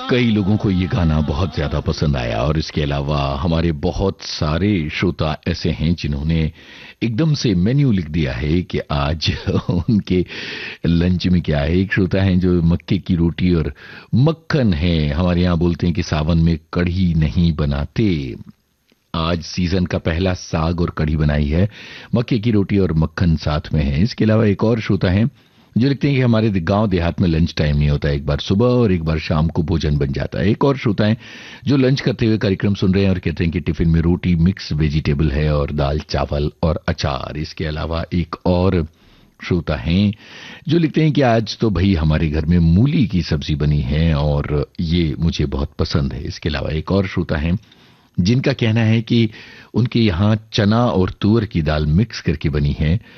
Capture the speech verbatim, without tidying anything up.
कई लोगों को ये गाना बहुत ज्यादा पसंद आया और इसके अलावा हमारे बहुत सारे श्रोता ऐसे हैं जिन्होंने एकदम से मेन्यू लिख दिया है कि आज उनके लंच में क्या है। एक श्रोता हैं जो मक्के की रोटी और मक्खन है। हमारे यहाँ बोलते हैं कि सावन में कढ़ी नहीं बनाते। आज सीजन का पहला साग और कढ़ी बनाई है, मक्के की रोटी और मक्खन साथ में है। इसके अलावा एक और श्रोता है जो लिखते हैं कि हमारे गांव देहात में लंच टाइम नहीं होता, एक बार सुबह और एक बार शाम को भोजन बन जाता है। एक और श्रोता है जो लंच करते हुए कार्यक्रम सुन रहे हैं और कहते हैं कि टिफिन में रोटी मिक्स वेजिटेबल है और दाल चावल और अचार। इसके अलावा एक और श्रोता हैं जो लिखते हैं कि आज तो भाई हमारे घर में मूली की सब्जी बनी है और ये मुझे बहुत पसंद है। इसके अलावा एक और श्रोता है जिनका कहना है कि उनके यहाँ चना और तुअर की दाल मिक्स करके बनी है